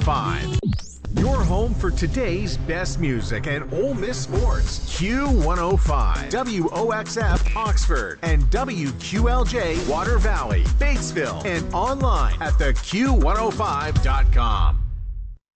Q105. Your home for today's best music and Ole Miss sports. Q105, WOXF Oxford, and WQLJ Water Valley, Batesville, and online at theq105.com.